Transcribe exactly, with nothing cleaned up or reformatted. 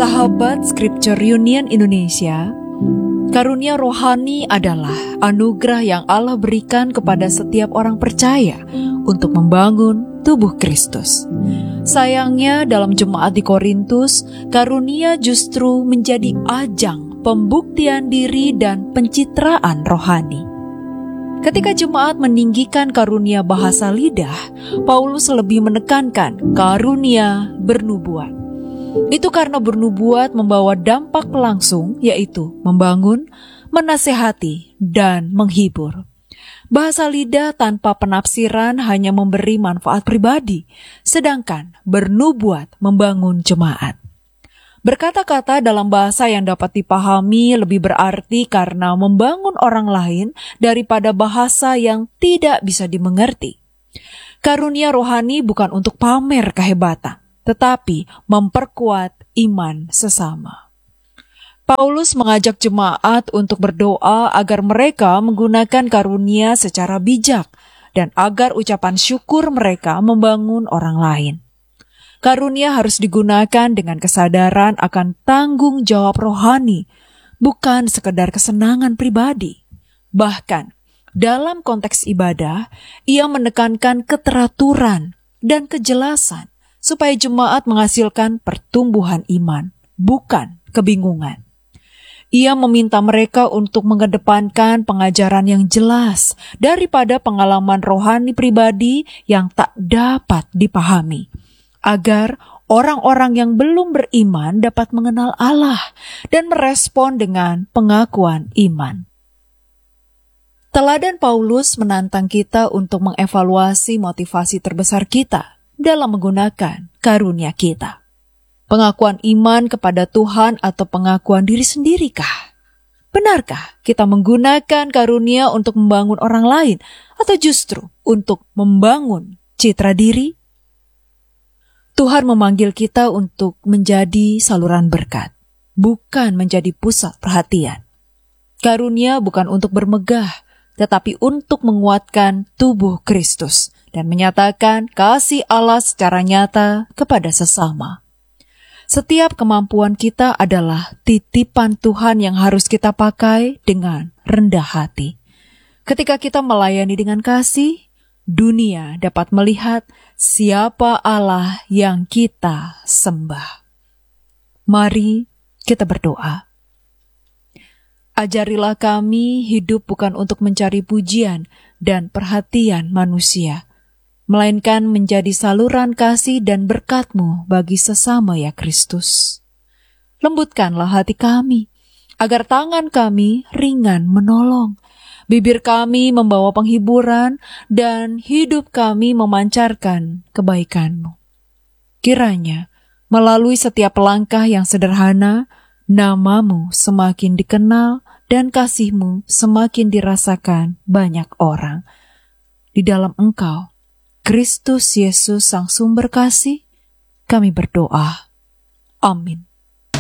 Sahabat Scripture Union Indonesia, karunia rohani adalah anugerah yang Allah berikan kepada setiap orang percaya untuk membangun tubuh Kristus. Sayangnya dalam jemaat di Korintus, karunia justru menjadi ajang pembuktian diri dan pencitraan rohani. Ketika jemaat meninggikan karunia bahasa lidah, Paulus lebih menekankan karunia bernubuat. Itu karena bernubuat membawa dampak langsung, yaitu membangun, menasehati, dan menghibur. Bahasa lidah tanpa penafsiran hanya memberi manfaat pribadi, sedangkan bernubuat membangun jemaat. Berkata-kata dalam bahasa yang dapat dipahami lebih berarti karena membangun orang lain daripada bahasa yang tidak bisa dimengerti. Karunia rohani bukan untuk pamer kehebatan, tetapi memperkuat iman sesama. Paulus mengajak jemaat untuk berdoa agar mereka menggunakan karunia secara bijak dan agar ucapan syukur mereka membangun orang lain. Karunia harus digunakan dengan kesadaran akan tanggung jawab rohani, bukan sekedar kesenangan pribadi. Bahkan, dalam konteks ibadah, ia menekankan keteraturan dan kejelasan supaya jemaat menghasilkan pertumbuhan iman, bukan kebingungan. Ia meminta mereka untuk mengedepankan pengajaran yang jelas daripada pengalaman rohani pribadi yang tak dapat dipahami, agar orang-orang yang belum beriman dapat mengenal Allah dan merespon dengan pengakuan iman. Teladan Paulus menantang kita untuk mengevaluasi motivasi terbesar kita dalam menggunakan karunia kita. Pengakuan iman kepada Tuhan atau pengakuan diri sendirikah? Benarkah kita menggunakan karunia untuk membangun orang lain atau justru untuk membangun citra diri? Tuhan memanggil kita untuk menjadi saluran berkat, bukan menjadi pusat perhatian. Karunia bukan untuk bermegah, tetapi untuk menguatkan tubuh Kristus dan menyatakan kasih Allah secara nyata kepada sesama. Setiap kemampuan kita adalah titipan Tuhan yang harus kita pakai dengan rendah hati. Ketika kita melayani dengan kasih, dunia dapat melihat siapa Allah yang kita sembah. Mari kita berdoa. Ajarilah kami hidup bukan untuk mencari pujian dan perhatian manusia, melainkan menjadi saluran kasih dan berkat-Mu bagi sesama ya Kristus. Lembutkanlah hati kami, agar tangan kami ringan menolong, bibir kami membawa penghiburan, dan hidup kami memancarkan kebaikan-Mu. Kiranya, melalui setiap langkah yang sederhana, nama-Mu semakin dikenal dan kasih-Mu semakin dirasakan banyak orang. Di dalam Engkau, Kristus Yesus Sang Sumber Kasih, kami berdoa. Amin.